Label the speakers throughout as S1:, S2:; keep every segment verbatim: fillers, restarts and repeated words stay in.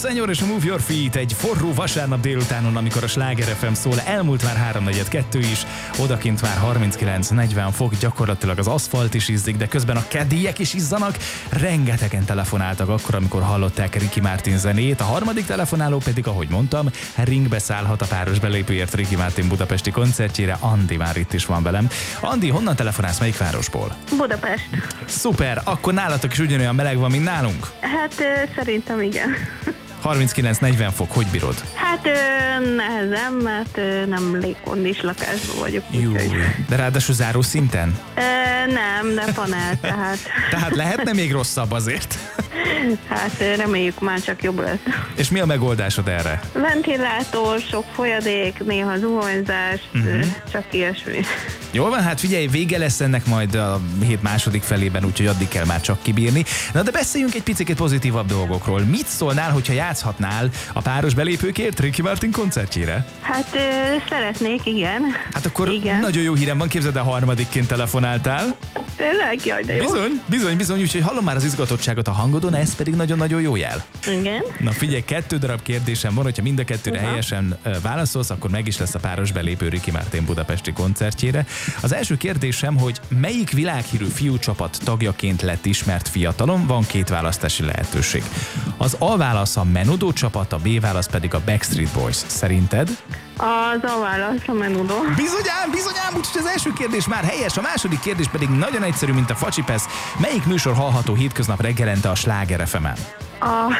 S1: Senyor és a Move Your Feet egy forró vasárnap délutánon, amikor a Sláger ef em szól, elmúlt már háromnegyed kettő is, odakint már harminckilenc negyven fok, gyakorlatilag az aszfalt is izzik, de közben a kedélyek is izzanak. Rengetegen telefonáltak akkor, amikor hallották Ricky Martin zenét, a harmadik telefonáló pedig, ahogy mondtam, ringbe szállhat a páros belépőért Ricky Martin budapesti koncertjére. Andi már itt is van velem. Andi, honnan telefonálsz, melyik városból?
S2: Budapest.
S1: Szuper, akkor nálatok is ugyanolyan meleg van, mint nálunk?
S2: Hát ö, szerintem igen.
S1: harminckilenc negyven fok, hogy bírod?
S2: Hát ö, nehezen, mert ö, nem légkondis lakásban vagyok.
S1: Jó, de ráadásul záró szinten?
S2: Ö, nem, de panel, tehát.
S1: Tehát lehetne még rosszabb azért?
S2: Hát ö, reméljük már csak jobb lesz.
S1: És mi a megoldásod erre?
S2: Ventilátor, sok folyadék, néha zuhanyzás, uh-huh. ö, csak ilyesmi.
S1: Jól van, hát figyelj, vége lesz ennek majd a hét második felében, úgyhogy addig kell már csak kibírni. Na de beszéljünk egy picit pozitívabb dolgokról. Mit szólnál, hogyha játszhatnál a páros belépőkért Ricky Martin koncertjére?
S2: Hát ö, szeretnék, igen.
S1: Hát akkor
S2: igen.
S1: Nagyon jó hírem van, képzeld el, harmadikként telefonáltál.
S2: Tényleg, jaj, de jó.
S1: Bizony, bizony, bizony, úgyhogy hallom már az izgatottságot a hangodon, ez pedig nagyon-nagyon jó jel.
S2: Igen.
S1: Na figyelj, kettő darab kérdésem van, hogyha mind a kettőre
S2: Uha.
S1: helyesen uh, válaszolsz, akkor meg is lesz a páros belépő Ricky Martin budapesti koncertjére. Az első kérdésem, hogy melyik világhírű fiúcsapat tagjaként lett ismert fiatalon, van két választási lehetőség. Az A válasz a Menudo csapat, a B válasz pedig a Backstreet Boys. Szerinted?
S2: Az a válasz a Menudo.
S1: Bizonyám, bizonyám, úgyhogy az első kérdés már helyes, a második kérdés pedig nagyon egyszerű, mint a facsipesz. Melyik műsor hallható hétköznap reggelente a Sláger ef emen?
S2: A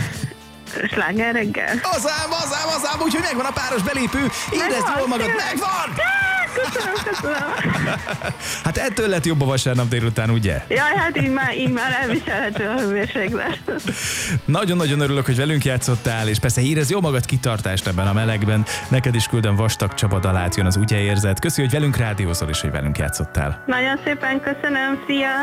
S2: Sláger reggel.
S1: Azám, azám, azám, úgyhogy megvan a páros belépő. Érezd jól magad, megvan!
S2: Köszönöm, köszönöm.
S1: Hát ettől lett jobb a vasárnap délután, ugye?
S2: Jaj, hát így már, így már elviselhető a hőmérséklet.
S1: Nagyon-nagyon örülök, hogy velünk játszottál, és persze érezd jól magad, kitartást ebben a melegben. Neked is küldöm Vastag Csaba dalát, jön az Ugye érzed. Köszi, hogy velünk rádiózol, és hogy velünk játszottál.
S2: Nagyon szépen köszönöm, szia!